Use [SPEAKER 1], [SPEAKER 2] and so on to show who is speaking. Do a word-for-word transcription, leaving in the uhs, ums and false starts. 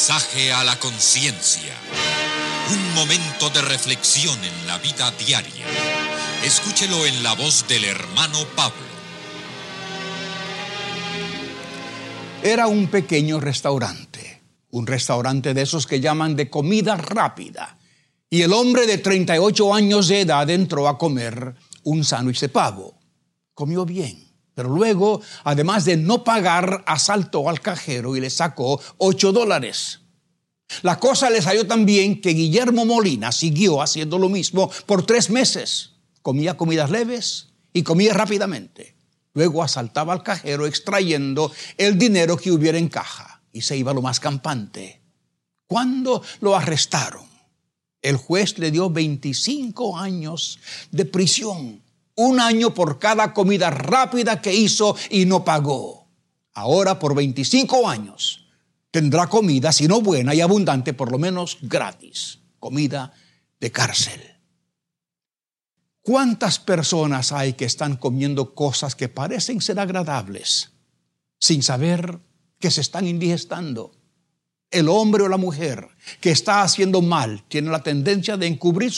[SPEAKER 1] Mensaje a la conciencia. Un momento de reflexión en la vida diaria. Escúchelo en la voz del hermano Pablo.
[SPEAKER 2] Era un pequeño restaurante, un restaurante de esos que llaman de comida rápida. Y el hombre de treinta y ocho años de edad entró a comer un sándwich de pavo. Comió bien, pero luego, además de no pagar, asaltó al cajero y le sacó ocho dólares. La cosa le salió tan bien que Guillermo Molina siguió haciendo lo mismo por tres meses. Comía comidas leves y comía rápidamente. Luego asaltaba al cajero extrayendo el dinero que hubiera en caja y se iba lo más campante. Cuando lo arrestaron, el juez le dio veinticinco años de prisión. Un año por cada comida rápida que hizo y no pagó. Ahora por veinticinco años tendrá comida, si no buena y abundante, por lo menos gratis. Comida de cárcel. ¿Cuántas personas hay que están comiendo cosas que parecen ser agradables sin saber que se están indigestando? El hombre o la mujer que está haciendo mal tiene la tendencia de encubrir